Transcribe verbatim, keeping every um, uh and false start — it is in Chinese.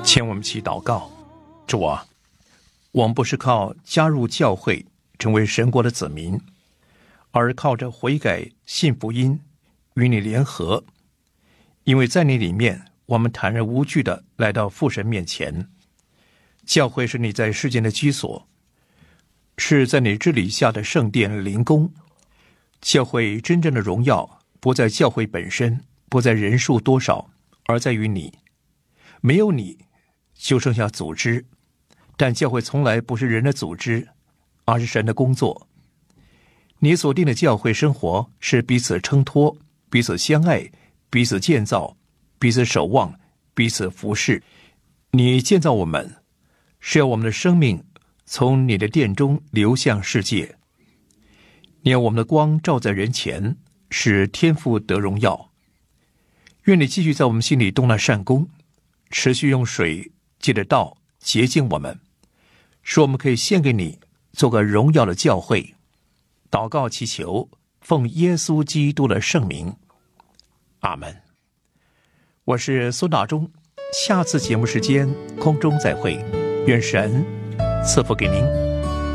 请我们起祷告。主啊，我们不是靠加入教会成为神国的子民，而靠着悔改信福音与你联合，因为在你里面我们坦然无惧地来到父神面前。教会是你在世间的居所，是在你治理下的圣殿灵宫。教会真正的荣耀不在教会本身，不在人数多少，而在于你。没有你就剩下组织，但教会从来不是人的组织，而是神的工作。你所定的教会生活是彼此撑托，彼此相爱，彼此建造，彼此守望，彼此服侍。你建造我们，是要我们的生命从你的殿中流向世界。你要我们的光照在人前，使天父得荣耀。愿你继续在我们心里动那善工，持续用水借着道洁净我们，使我们可以献给你，做个荣耀的教会。祷告祈求，奉耶稣基督的圣名，阿们。我是孙大中，下次节目时间空中再会，愿神赐福给您。